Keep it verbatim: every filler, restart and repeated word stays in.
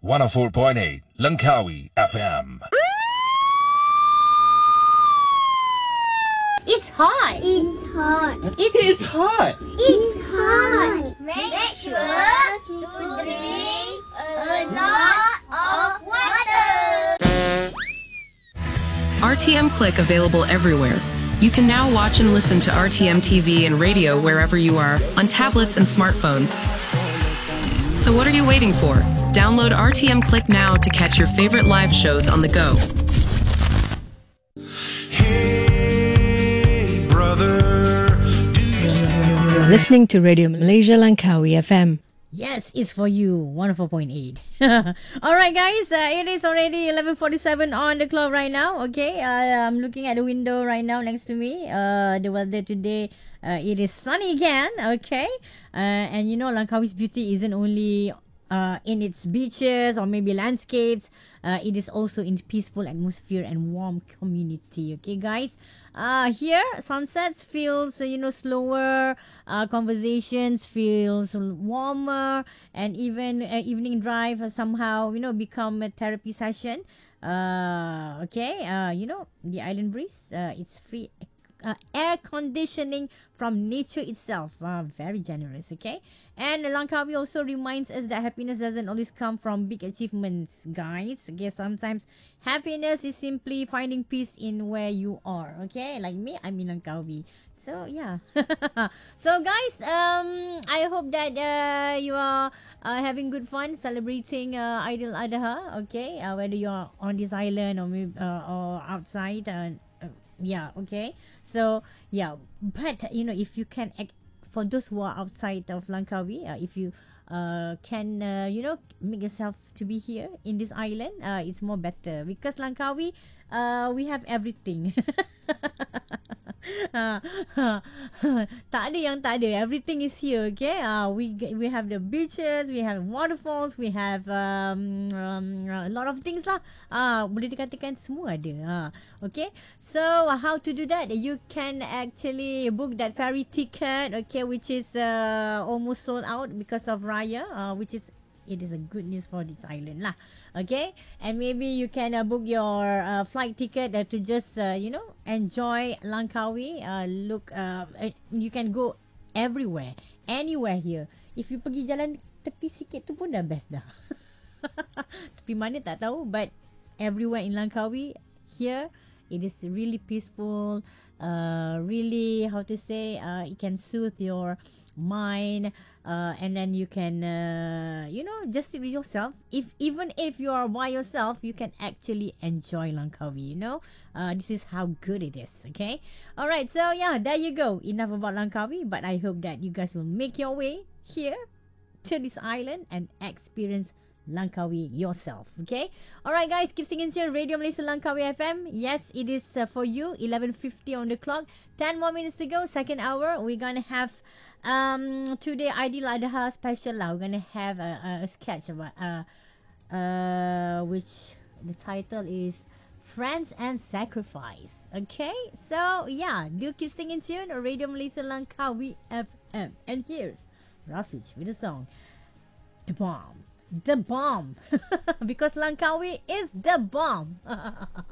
one oh four point eight Langkawi F M. It's hot. It's hot. It It's hot. It's hot. Make sure to drink a lot of water. R T M Click available everywhere. You can now watch and listen to R T M T V and radio wherever you are, on tablets and smartphones. So what are you waiting for? Download R T M Click now to catch your favorite live shows on the go. Hey, brother. Do you You're listening to Radio Malaysia Langkawi F M. Yes, it's for you. one oh four point eight. All right, guys. Uh, it is already eleven forty-seven on the clock right now. Okay. Uh, I'm looking at the window right now next to me. Uh, the weather today, uh, it is sunny again. Okay. Uh, and you know, Langkawi's beauty isn't only uh, in its beaches or maybe landscapes. Uh, it is also in peaceful atmosphere and warm community. Okay, guys. Uh, here, sunsets feels, uh, you know, slower. Uh, conversations feels warmer. And even uh, evening drive uh, somehow, you know, become a therapy session. Uh, okay. Uh, you know, the island breeze, uh, it's free uh, air conditioning from nature itself. Uh, very generous, okay? And Langkawi also reminds us that happiness doesn't always come from big achievements, guys. Okay, sometimes happiness is simply finding peace in where you are, okay? Like me, I'm in Langkawi. So, yeah. So, guys, um, I hope that uh, you are uh, having good fun celebrating uh, Idul Adha, okay? Uh, whether you are on this island or maybe, uh, or outside. Uh, uh, yeah, okay? So, yeah. But, you know, if you can... Act, for those who are outside of Langkawi, uh, if you uh, can, uh, you know, make yourself to be here in this island, uh, it's more better. Because Langkawi, uh, we have everything. uh, tak ada yang tak ada. Everything is here, okay? Uh, we we have the beaches, we have waterfalls, we have um, um, a lot of things lah. Uh, boleh dikatakan semua ada. Uh, okay? So, how to do that? You can actually book that ferry ticket, okay, which is uh, almost sold out because of Raya, uh, which is, it is a good news for this island lah. Okay, and maybe you can uh, book your uh, flight ticket uh, to just uh, you know, enjoy Langkawi. Uh, look, uh, you can go everywhere, anywhere here. If you pergi jalan tepi sikit tu pun dah best dah. Tepi mana tak tahu, but everywhere in Langkawi here, it is really peaceful. Uh, really, how to say, uh, it can soothe your mind. Uh, and then you can, uh, you know, just sit with yourself. If even if you are by yourself, you can actually enjoy Langkawi. You know, uh, this is how good it is. Okay, all right. So yeah, there you go. Enough about Langkawi, but I hope that you guys will make your way here to this island and experience Langkawi yourself. Okay, all right, guys. Keep singing here, Radio Malaysia Langkawi F M. Yes, it is uh, for you. eleven fifty on the clock. Ten more minutes to go. Second hour. We're gonna have. Um, today Idul Adha special lah. We're gonna have a, a, a sketch about uh, uh, which the title is Friends and Sacrifice. Okay, so yeah, do keep singing tune. Radio Malaysia Langkawi F M, and here's Rafiq with the song The Bomb, The Bomb, because Langkawi is the bomb.